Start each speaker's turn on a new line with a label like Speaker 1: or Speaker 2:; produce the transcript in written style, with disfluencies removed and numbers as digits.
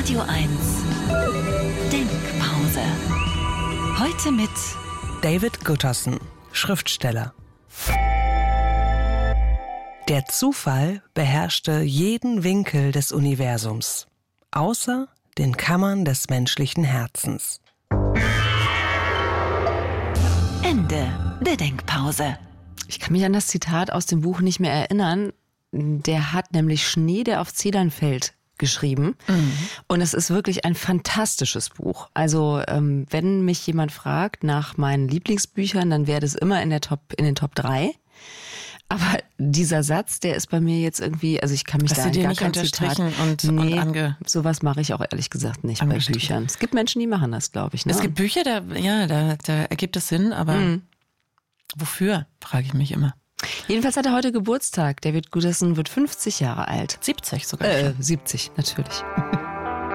Speaker 1: Radio 1 Denkpause. Heute mit
Speaker 2: David Gutterson, Schriftsteller. Der Zufall beherrschte jeden Winkel des Universums, außer den Kammern des menschlichen Herzens.
Speaker 1: Ende der Denkpause.
Speaker 3: Ich kann mich an das Zitat aus dem Buch nicht mehr erinnern. Der hat nämlich Schnee, der auf Zedern fällt, geschrieben. Und es ist wirklich ein fantastisches Buch. Also wenn mich jemand fragt nach meinen Lieblingsbüchern, dann wäre das immer in den Top 3. Aber dieser Satz, der ist bei mir jetzt irgendwie, also ich kann mich da an gar kein Zitat...
Speaker 4: und
Speaker 3: sowas mache ich auch ehrlich gesagt nicht bei Büchern. Es gibt Menschen, die machen das, glaube ich. Ne?
Speaker 4: Es gibt Bücher, da ergibt es Sinn, aber wofür, frage ich mich immer.
Speaker 3: Jedenfalls hat er heute Geburtstag. David Gutterson wird 50 Jahre alt.
Speaker 4: 70 sogar.
Speaker 3: 70, natürlich.